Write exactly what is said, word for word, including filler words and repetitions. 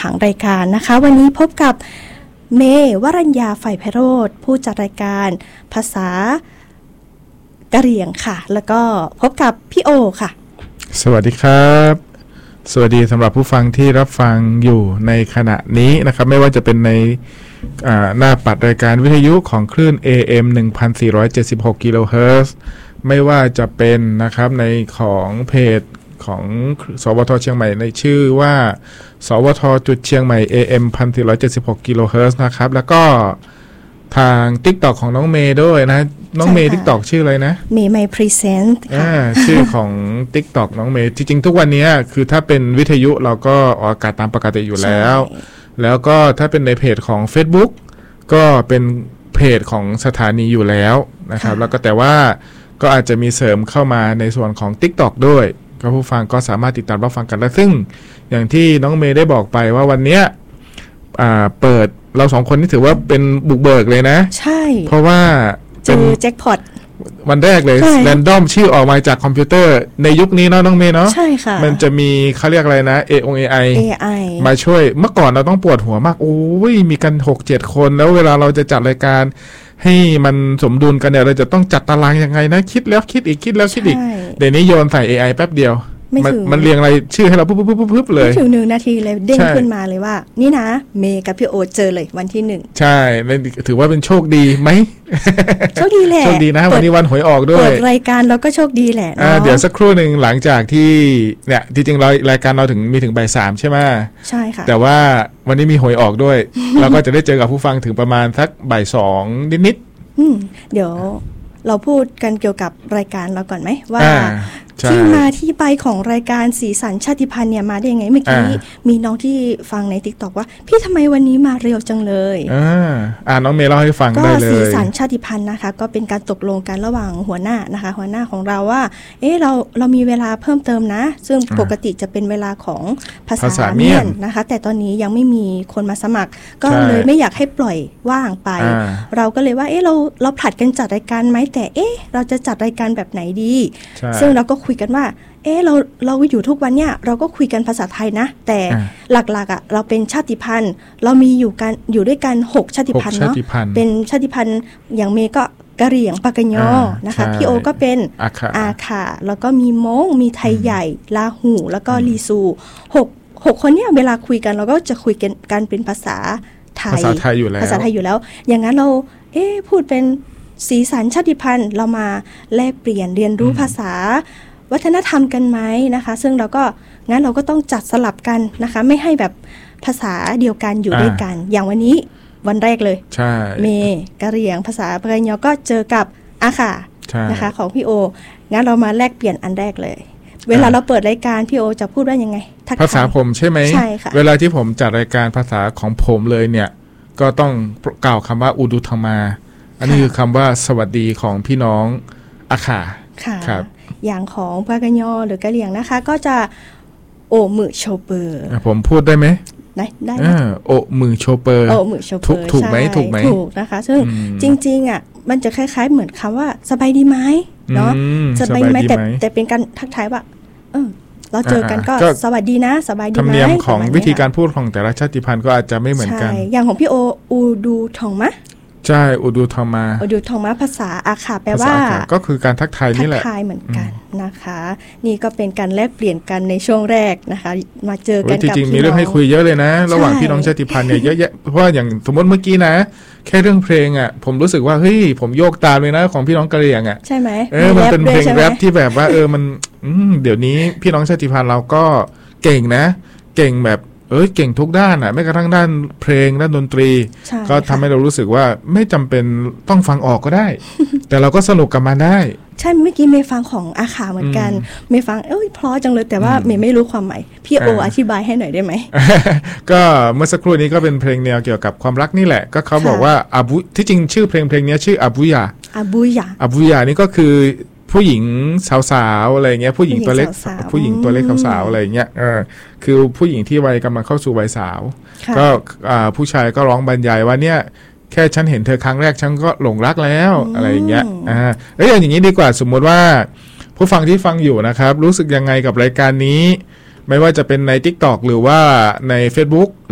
ผังรายการนะคะวันนี้พบกับเมย์วรัญญาไฟไพโรจน์ผู้จัดรายการภาษากะเหรี่ยงค่ะแล้วก็พบกับพี่โอค่ะสวัสดีครับสวัสดีสำหรับผู้ฟังที่รับฟังอยู่ในขณะนี้นะครับไม่ว่าจะเป็นในหน้าปัดรายการวิทยุของคลื่น เอ เอ็ม หนึ่งพันสี่ร้อยเจ็ดสิบหก กิโลเฮิรตซ์ไม่ว่าจะเป็นนะครับในของเพจของสวทเชียงใหม่ในชื่อว่าสวทจุดเชียงใหม่ เอ เอ็ม หนึ่งพันสี่ร้อยเจ็ดสิบหก กิโลเฮิรตซ์นะครับแล้วก็ทาง TikTok ของน้องเมย์ด้วยนะน้องเมย์ TikTok ชื่ออะไรนะเมย์ My Present อ่าชื่อของ TikTok น้องเมย์จริงๆทุกวันนี้คือถ้าเป็นวิทยุเราก็ออกอากาศตามปกติอยู่แล้วแล้วก็ถ้าเป็นในเพจของ Facebook ก็เป็นเพจของสถานีอยู่แล้วนะครับแล้วก็แต่ว่าก็อาจจะมีเสริมเข้ามาในส่วนของ TikTok ด้วยก็ผู้ฟังก็สามารถติดตามรับฟังกันได้ซึ่งอย่างที่น้องเมย์ได้บอกไปว่าวันนี้อ่าเปิดเราสองคนนี่ถือว่าเป็นบุกเบิกเลยนะใช่เพราะว่าเจอแจ็คพอตวันแรกเลยแรนดอมชื่อออกมาจากคอมพิวเตอร์ในยุคนี้เนาะน้องเมย์เนาะใช่ค่ะมันจะมีเขาเรียกอะไรนะ เอ ไอเอ ไอมาช่วยเมื่อก่อนเราต้องปวดหัวมากโอ้ยมีกัน หกเจ็ด คนแล้วเวลาเราจะจัดรายการให้มันสมดุลกันเนี่ยเราจะต้องจัดตารางยังไงนะคิดแล้วคิดอีกคิดแล้วคิดอีกเดี๋ยวนี้โยนใส่ เอ ไอ แป๊บเดียวมันมันเรียงอะไรชื่อให้เราปุ๊บปุ๊บปุ๊บปุ๊บเลยไม่ถึงหนึ่งนาทีเลยเด้งขึ้นมาเลยว่านี่นะเมย์กับพี่โอเจอเลยวันที่หนึ่งใช่ถือว่าเป็นโชคดีไหมโชคดีแหละโชคดีนะวันนี้วันหวยออกด้วยเปิดรายการเราก็โชคดีแหละเดี๋ยวสักครู่หนึ่งหลังจากที่เนี่ยจริงๆเรารายการเราถึงมีถึงบ่ายสามใช่ไหมใช่ค่ะแต่ว่าวันนี้มีหวยออกด้วย เราก็จะได้เจอกับผู้ฟังถึงประมาณสักบ่ายสองนิดๆเดี๋ยวเราพูดกันเกี่ยวกับรายการเราก่อนไหมว่าที่มาที่ไปของรายการสีสันชาติพันธุ์เนี่ยมาได้ยังไงเมื่อกี้มีน้องที่ฟังใน TikTok ว่าพี่ทำไมวันนี้มาเร็วจังเลยอ่าอ่าน้องเมย์เล่าให้ฟังได้เลยก็สีสันชาติพันธุ์นะคะก็เป็นการตกลงกันระหว่างหัวหน้านะคะหัวหน้าของเราว่าเอ๊ะเราเรามีเวลาเพิ่มเติมนะซึ่งปกติจะเป็นเวลาของภาษาเมียนนะคะแต่ตอนนี้ยังไม่มีคนมาสมัครก็เลยไม่อยากให้ปล่อยว่างไปเราก็เลยว่าเอ๊ะเราเราผลัดกันจัดรายการไหมแต่เอ๊ะเราจะจัดรายการแบบไหนดีซึ่งเราก็คุยกันว่าเออเราเราอยู่ทุกวันเนี่ยเราก็คุยกันภาษาไทยนะแต่หลักๆอ่ะเราเป็นชาติพันธุ์เรามีอยู่กันอยู่ด้วยกันหกชาติพันธุ์เนาะเป็นชาติพันธุ์อย่างเมย์ก็กะเหรี่ยงปากกยอนะคะพี่โอก็เป็นอาขาแล้วก็มีม้งมีไทยใหญ่ลาหูแล้วก็ลีซูหกหกคนเนี่ยเวลาคุยกันเราก็จะคุยกันกันเป็นภาษาไทยภาษาไทยอยู่แล้วภาษาไทยอยู่แล้วอย่างนั้นเราเอ๊ะพูดเป็นสีสันชาติพันธุ์เรามาแลกเปลี่ยนเรียนรู้ภาษาวัฒนธรรมกันไหมนะคะซึ่งเราก็งั้นเราก็ต้องจัดสลับกันนะคะไม่ให้แบบภาษาเดียวกันอยู่ด้วยกันอย่างวันนี้วันแรกเลยใช่เมกะเหรี่ยงภาษาปากกยอก็เจอกับอาค่ะนะคะของพี่โองั้นเรามาแลกเปลี่ยนอันแรกเลยเวลาเราเปิดรายการพี่โอจะพูดว่ายังไงภาษาผมใช่ไหมใช่ค่ะเวลาที่ผมจัดรายการภาษาของผมเลยเนี่ยก็ต้องกล่าวคำว่าอุดุธรรมาอันนี้คือคำว่าสวัสดีของพี่น้องอาค่ะครับอย่างของปากกยอหรือกะเหรี่ยงนะคะก็จะโอมือโชเปอร์ผมพูดได้ไหมได้ได้โอมือโชเปอร์โอมือโชเปอร์ถูกไหมถูกไหมถูกนะคะซึ่งจริงๆอ่ะมันจะคล้ายๆเหมือนคำว่าสบายดีไหมเนาะสบายดีไหมแต่แต่เป็นการทักทายว่าเออเราเจอกันก็สวัสดีนะสบายดีไหมธรรมเนียมของวิธีการพูดของแต่ละชาติพันธุ์ก็อาจจะไม่เหมือนกันอย่างของพี่โออูดูทองมะใช่อุดูทอมาอุดูทอมาภาษาอาขาแปลว่าก็คือการทักทายนี่แหละทักทายเหมือนกันนะคะนี่ก็เป็นการแลกเปลี่ยนกันในช่วงแรกนะคะมาเจอกันกับจริงๆมีเรื่องให้คุยเยอะเลยนะระหว่างพี่น้องชาติพันธุ์เนี่ยเยอะแยะเพราะว่าอย่างสมมติเมื่อกี้นะแค่เรื่องเพลงอ่ะผมรู้สึกว่าเฮ้ยผมโยกตามเลยนะของพี่น้องกะเหรี่ยงอ่ะใช่ไหมเออมันเป็นเพลงแรปที่แบบว่าเออมันเดี๋ยวนี้พี่น้องชาติพันธุ์เราก็เก่งนะเก่งแบบเอ้ยเก่งทุกด้านอ่ะไม่กระทั่งด้านเพลงด้านดนตรีก็ทำให้เรารู้สึกว่าไม่จำเป็นต้องฟังออกก็ได้ แต่เราก็สนุกกับมันได้ใช่เมื่อกี้เมย์ฟังของอาขาเหมือนกันเมย์ฟังเอ้ยเพราะจังเลยแต่ว่าเมย์ไม่รู้ความหมายพี่โออธิบายให้หน่อยได้ไหมก็เมื่อสักครู่นี้ก็เป็นเพลงแนวเกี่ยวกับความรักนี่แหละก็เขาบอกว่าอาบุที่จริงชื่อเพลงเพลงนี้ชื่ออาบุยาอาบุยาอาบุยานี่ก็คือผู้หญิงสาวๆอะไรเงี้ยผู้หญิงตัวเล็กผู้หญิงตัวเล็กสาวๆอะไรเงี้ยเออคือผู้หญิงที่วัยกำลังเข้าสู่วัยสาวก็ผู้ชายก็ร้องบรรยายว่าเนี่ยแค่ฉันเห็นเธอครั้งแรกฉันก็หลงรักแล้วอะไรเงี้ยอ่าเอ้ยอย่างนี้ดีกว่าสมมติว่าผู้ฟังที่ฟังอยู่นะครับรู้สึกยังไงกับรายการนี้ไม่ว่าจะเป็นใน TikTok หรือว่าใน Facebook